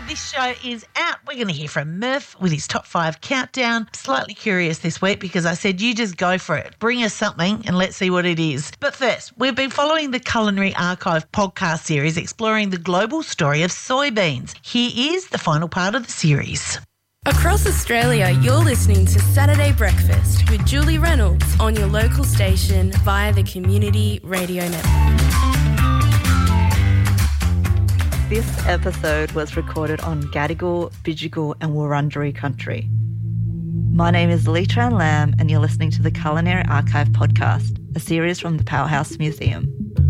Well, this show is out. We're going to hear from Murph with his top 5 countdown. Slightly curious this week because I said, you just go for it. Bring us something and let's see what it is. But first, we've been following the Culinary Archive podcast series exploring the global story of soybeans. Here is the final part of the series. Across Australia, you're listening to Saturday Breakfast with Julie Reynolds on your local station via the Community Radio Network. This episode was recorded on Gadigal, Bidjigal and Wurundjeri country. My name is Leitran Lamb and you're listening to the Culinary Archive podcast, a series from the Powerhouse Museum.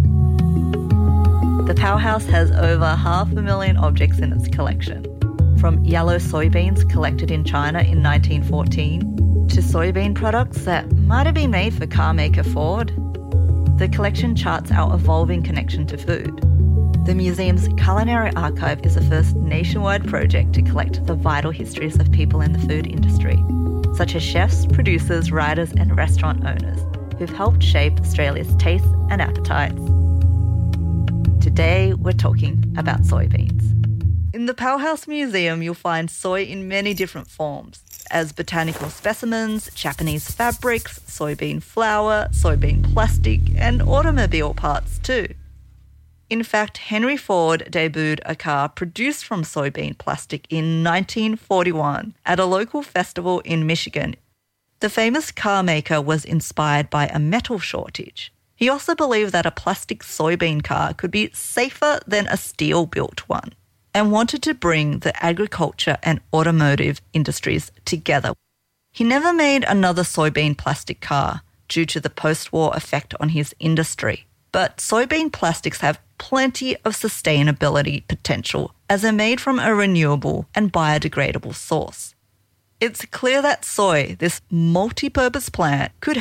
The Powerhouse has over 500,000 objects in its collection, from yellow soybeans collected in China in 1914 to soybean products that might have been made for car maker Ford. The collection charts our evolving connection to food. The museum's Culinary Archive is the first nationwide project to collect the vital histories of people in the food industry, such as chefs, producers, writers and restaurant owners who've helped shape Australia's tastes and appetites. Today, we're talking about soybeans. In the Powerhouse Museum, you'll find soy in many different forms, as botanical specimens, Japanese fabrics, soybean flour, soybean plastic and automobile parts too. In fact, Henry Ford debuted a car produced from soybean plastic in 1941 at a local festival in Michigan. The famous car maker was inspired by a metal shortage. He also believed that a plastic soybean car could be safer than a steel-built one and wanted to bring the agriculture and automotive industries together. He never made another soybean plastic car due to the post-war effect on his industry. But soybean plastics have plenty of sustainability potential as they're made from a renewable and biodegradable source. It's clear that soy, this multi-purpose plant, could